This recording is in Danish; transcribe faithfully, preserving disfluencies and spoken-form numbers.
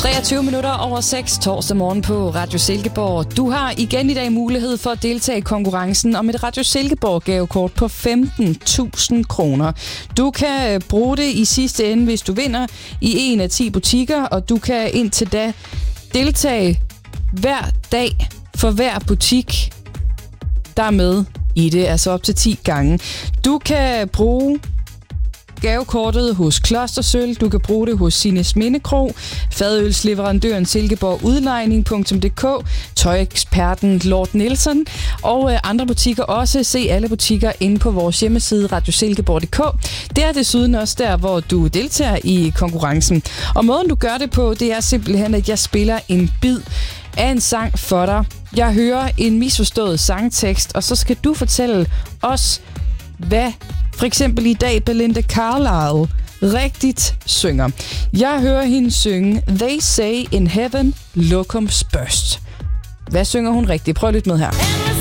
treogtyve minutter over seks torsdag morgen på Radio Silkeborg. Du har igen i dag mulighed for at deltage i konkurrencen om et Radio Silkeborg gavekort på femten tusind kroner. Du kan bruge det i sidste ende, hvis du vinder i en af ti butikker, og du kan indtil da deltage hver dag for hver butik, der er med i det, altså op til ti gange. Du kan bruge gavekortet hos Klostersøl, du kan bruge det hos Sines Mindekro, fadølsleverandøren Silkeborg Udlejning punktum d k, tøjeksperten Lord Nielsen og øh, andre butikker også. Se alle butikker inde på vores hjemmeside radio silkeborg punktum d k. Det er desuden også der, hvor du deltager i konkurrencen. Og måden du gør det på, det er simpelthen, at jeg spiller en bid af en sang for dig. Jeg hører en misforstået sangtekst, og så skal du fortælle os, hvad for eksempel i dag Belinda Carlisle rigtigt synger. Jeg hører hende synge They Say in Heaven, Locums Burst. Hvad synger hun rigtigt? Prøv at lytte med her.